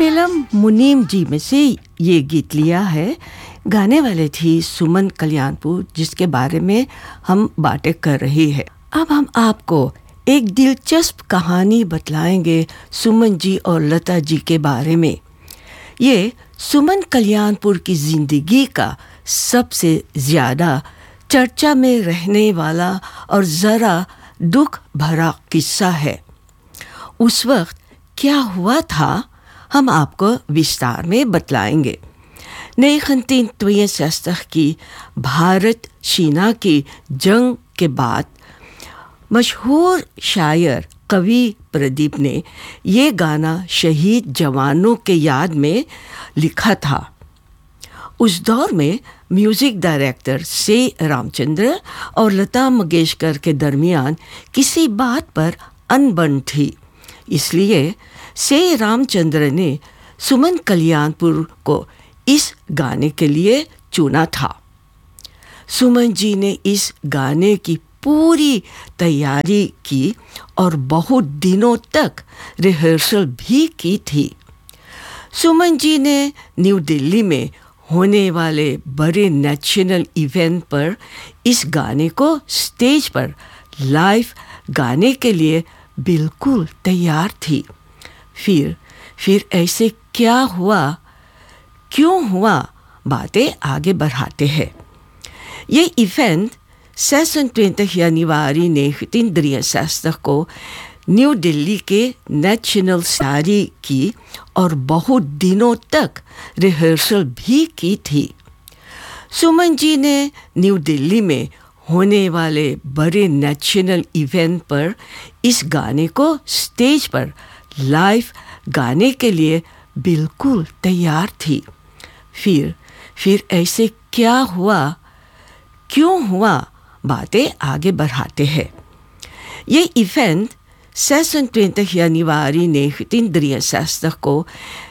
Film मुनीम जी में से ये गीत लिया है। गाने वाले थी सुमन कल्याणपुर, जिसके बारे में हम बातें कर रही है। अब हम आपको एक दिलचस्प कहानी बतलाएंगे सुमन जी और लता जी के बारे में। ये सुमन कल्याणपुर की जिंदगी का सबसे ज़्यादा चर्चा में रहने वाला और ज़रा दुख भरा किस्सा है। उस वक्त क्या हुआ था हम आपको विस्तार में बतलाएंगे। 1962 की भारत चीना की जंग के बाद मशहूर शायर कवि प्रदीप ने ये गाना शहीद जवानों के याद में लिखा था। उस दौर में म्यूज़िक डायरेक्टर से रामचंद्र और लता मंगेशकर के दरमियान किसी बात पर अनबन थी, इसलिए से रामचंद्र ने सुमन कल्याणपुर को इस गाने के लिए चुना था। सुमन जी ने इस गाने की पूरी तैयारी की और बहुत दिनों तक रिहर्सल भी की थी। सुमन जी ने न्यू दिल्ली में होने वाले बड़े नेशनल इवेंट पर इस गाने को स्टेज पर लाइव गाने के लिए बिल्कुल तैयार थी। फिर ऐसे क्या हुआ, क्यों हुआ, बातें आगे बढ़ाते हैं। ये इवेंट 26 जनवरी 1963 को न्यू दिल्ली के नेशनल सारी की और बहुत दिनों तक रिहर्सल भी की थी। सुमन जी ने न्यू दिल्ली में होने वाले बड़े नेशनल इवेंट पर इस गाने को स्टेज पर लाइव गाने के लिए बिल्कुल तैयार थी। फिर ऐसे क्या हुआ, क्यों हुआ, बातें आगे बढ़ाते हैं। ये इवेंट 26 जनवरी 1963 को